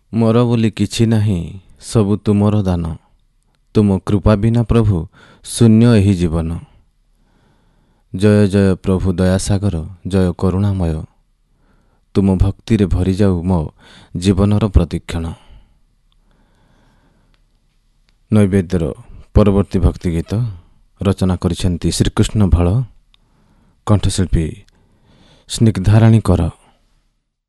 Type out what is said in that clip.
ମୋର ବୋଲି କିଛି ନାହିଁ, ସବୁ ତୁମର ଦାନ। ତୁମ କୃପା ବିନା ପ୍ରଭୁ ଶୂନ୍ୟ ଏହି ଜୀବନ। ଜୟ ଜୟ ପ୍ରଭୁ ଦୟାସାଗର, ଜୟ କରୁଣାମୟ। ତୁମ ଭକ୍ତିରେ ଭରିଯାଉ ମୋ ଜୀବନର ପ୍ରତିକ୍ଷଣ। ନୈବେଦ୍ୟର ପରବର୍ତ୍ତୀ ଭକ୍ତି ଗୀତ ରଚନା କରିଛନ୍ତି ଶ୍ରୀକୃଷ୍ଣ ଭଳ, କଣ୍ଠଶିଳ୍ପୀ ସ୍ନିଗ୍ଧାରାଣୀ କର।